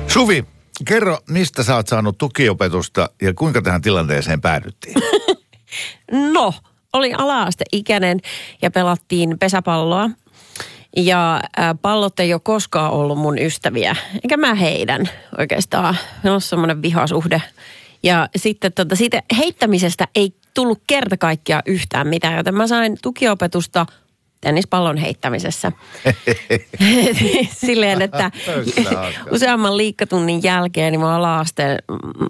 Suvi, kerro, mistä sä oot saanut tukiopetusta ja kuinka tähän tilanteeseen päädyttiin? No, olin ala-asteikäinen ja pelattiin pesäpalloa. Ja pallot ei ole koskaan ollut mun ystäviä, enkä mä heidän oikeastaan. Meillä on semmoinen vihasuhde. Ja sitten siitä heittämisestä ei tullut kerta kaikkiaan yhtään mitään, joten mä sain tukiopetusta tennispallon heittämisessä. Silleen, että useamman liikkatunnin jälkeen niin mun ala-asteen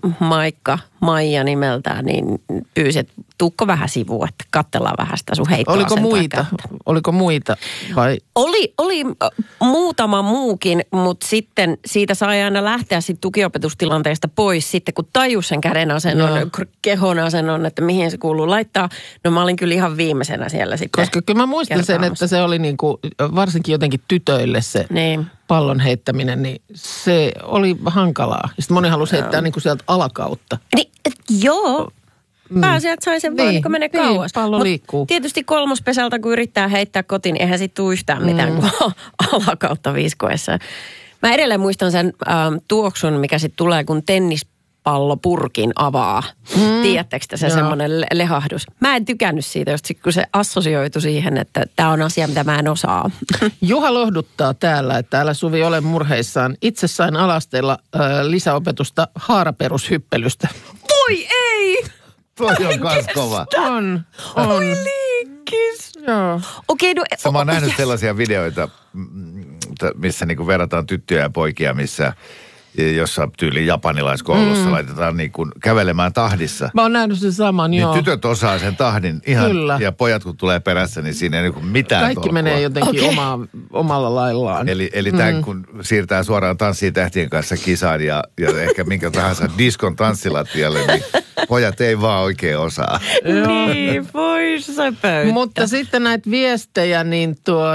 Maija nimeltään, niin pyysi, että tuukko vähän sivuun, että katsellaan vähän sitä sun heittoasentoa. Oliko muita vai? Oli muutama muukin, mutta sitten siitä sai aina lähteä sit tukiopetustilanteesta pois sitten, kun tajus sen käden asennon, kehon asennon, että mihin se kuuluu laittaa. No mä olin kyllä ihan viimeisenä siellä sitten. Koska kyllä mä muistan sen, että se oli niinku, varsinkin jotenkin tytöille se pallon heittäminen, niin se oli hankalaa. Ja sitten moni halusi heittää niinku sieltä alakautta. Niin, joo. Pääasiat sai sen vaan, kun menee kauas. Pallo liikkuu. Tietysti kolmospesältä, kun yrittää heittää kotiin, niin eihän siitä tule yhtään mitään kuin alakautta viiskoessa. Mä edelleen muistan sen tuoksun, mikä sitten tulee, kun tennispallopurkin avaa. Tiedättekö te se semmoinen lehahdus? Mä en tykännyt siitä, just kun se assosioitu siihen, että tämä on asia, mitä mä en osaa. Juha lohduttaa täällä, että älä Suvi ole murheissaan. Itse sain alasteella lisäopetusta haaraperushyppelystä. Voi ei! Toi on kans kova. On. Oi liikkis. Joo. Okei, no... Mä oon nähnyt sellaisia videoita, missä niinku verrataan tyttöjä ja poikia, missä jossa tyyli japanilaiskoulussa laitetaan niinku kävelemään tahdissa. Mä oon nähnyt sen saman, niin joo. Tytöt osaa sen tahdin ihan, kyllä. Ja pojat kun tulee perässä, niin siinä ei niinku mitään kaikki tolkua. Menee jotenkin omalla laillaan. Eli tämän kun siirtää suoraan Tanssii tähtien kanssa kisaan ja ehkä minkä tahansa diskon tanssilattialle, niin pojat ei vaan oikein osaa. Niin, pois se pöytä. Mutta sitten näitä viestejä, niin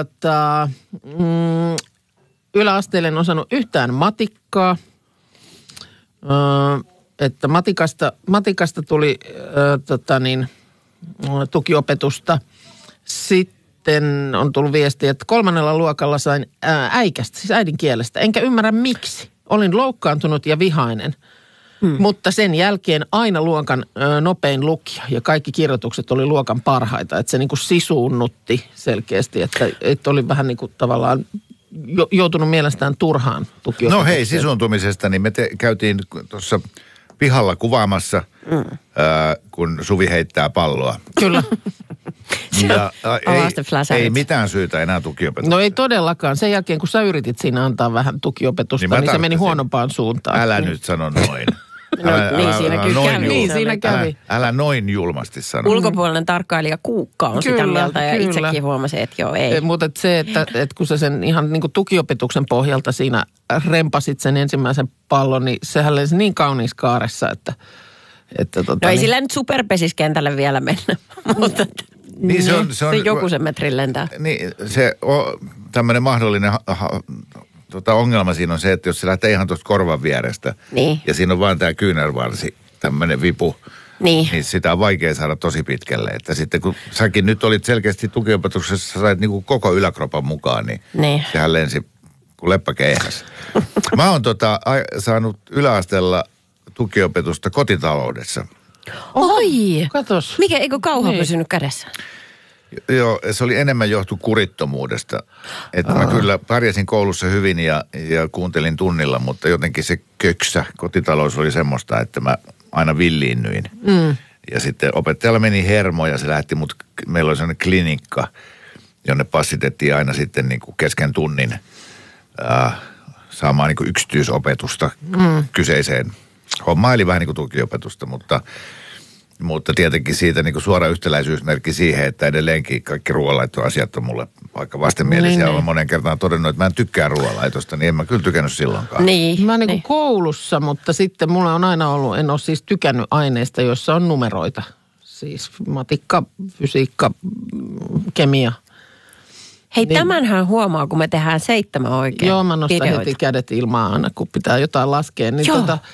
yläasteelle en osannut yhtään matikkaa. Että matikasta tuli tukiopetusta. Sitten on tullut viesti, että 3. luokalla sain äikästä, siis äidinkielestä. Enkä ymmärrä miksi. Olin loukkaantunut ja vihainen. Mutta sen jälkeen aina luokan nopein lukija ja kaikki kirjoitukset oli luokan parhaita. Että se niin kuin sisuunnutti selkeästi, että oli vähän niin kuin tavallaan joutunut mielestään turhaan tukiopetukseen. No hei, sisuuntumisesta, niin me käytiin tuossa pihalla kuvaamassa, kun Suvi heittää palloa. Kyllä. Ja ei mitään syytä enää tukiopetukseen. No ei todellakaan. Sen jälkeen, kun sä yritit siinä antaa vähän tukiopetusta, niin se meni huonompaan suuntaan. Älä nyt sano noin. Niin siinä kävi. Älä noin julmasti sano. Ulkopuolinen tarkkailija Kuukka on sitä mieltä ja itsekin huomasin, että joo ei. Mutta se, että kun sä sen ihan niin kuin tukiopetuksen pohjalta siinä rempasit sen ensimmäisen pallon, niin sehän lensi niin kauniissa kaaressa, että no ei sillä nyt superpesiskentälle vielä mennä, mutta niin se on joku sen metrin lentää. Niin se on tämmöinen mahdollinen ongelma siinä on se, että jos se lähtee ihan tuosta korvan vierestä ja siinä on vaan tämä kyynärvarsi, tämmöinen vipu, niin sitä on vaikea saada tosi pitkälle. Että sitten kun säkin nyt olit selkeästi tukiopetuksessa, sait niinku koko yläkropan mukaan, niin sehän lensi kuin leppäkeihäs. Mä oon saanut yläasteella tukiopetusta kotitaloudessa. Oi! Katos. Mikä, eikö kauha pysynyt kädessä? Joo, se oli enemmän johtu kurittomuudesta. Että mä kyllä pärjäsin koulussa hyvin ja kuuntelin tunnilla, mutta jotenkin se köksä kotitalous oli semmoista, että mä aina villiinnyin. Ja sitten opettajalla meni hermo ja se lähti meillä oli sellainen klinikka, jonne passitettiin aina sitten niin kuin kesken tunnin saamaan niin kuin yksityisopetusta kyseiseen hommaan, eli vähän niin kuin tukiopetusta, mutta tietenkin siitä niin kuin suora yhtäläisyysmerkki siihen, että edelleenkin kaikki ruoanlaittoasiat on mulle vaikka vastenmielisiä. Olen monen kertaan todennut, että mä en tykkää ruoanlaitosta, niin en mä kyllä tykännyt silloinkaan. Mä niin kuin koulussa, mutta sitten mulla on aina ollut, en ole siis tykännyt aineista, joissa on numeroita. Siis matikka, fysiikka, kemia. Hei, tämänhän huomaa, kun me tehdään 7 oikein. Joo, mä nostan heti kädet ilmaan aina, kun pitää jotain laskea. Niin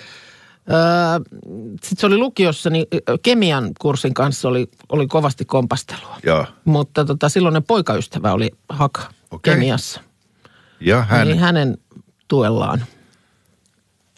sitten se oli lukiossa, niin kemian kurssin kanssa oli kovasti kompastelua. Joo. Mutta silloinen poikaystävä oli Haka kemiassa. Ja niin hänen tuellaan.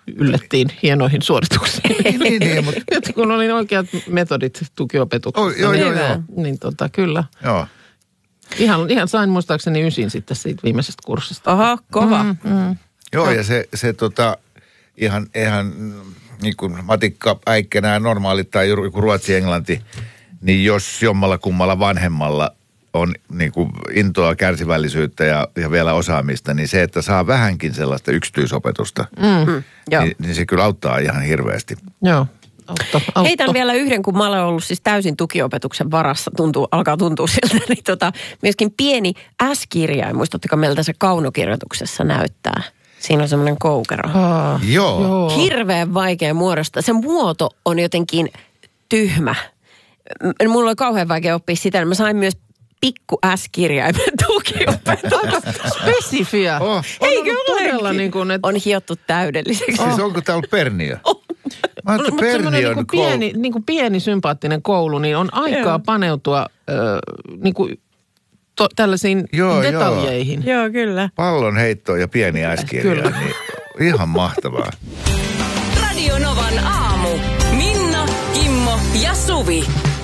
yllettiin hienoihin suorituksiin. niin, mutta... Nyt kun olin oikeat metodit tukiopetuksessa. Joo. Niin kyllä. Joo. Ihan sain muistaakseni 9 sitten siitä viimeisestä kurssista. Aha, kova. Joo, ja se ihan niin kuin matikka, äikkänä, normaalit tai joku ruotsi, englanti, niin jos jommalla kummalla vanhemmalla on niin kuin intoa, kärsivällisyyttä ja vielä osaamista, niin se, että saa vähänkin sellaista yksityisopetusta, niin se kyllä auttaa ihan hirveästi. Joo. Heitän vielä yhden, kun mä olen ollut siis täysin tukiopetuksen varassa, alkaa tuntua siltä, niin myöskin pieni S-kirjain, muistatteko miltä se kaunokirjoituksessa näyttää? Siinä on semmoinen koukero. Joo. Hirveän vaikea muodostaa. Se muoto on jotenkin tyhmä. Mulla oli kauhean vaikea oppia sitä. Mä sain myös pikku S-kirjaimen tukiopetusta. Spesifiä. Eikö todella niin kuin, että... On hiottu täydelliseksi. Siis onko täällä Perniö? Mä ajattelin, mutta semmoinen niin niin kuin pieni sympaattinen koulu, niin on aikaa paneutua niin kuin tällaisiin detaljeihin. Joo, kyllä. Pallon heitto ja pieni äskirja, niin ihan mahtavaa. Radio Novan aamu. Minna, Kimmo ja Suvi.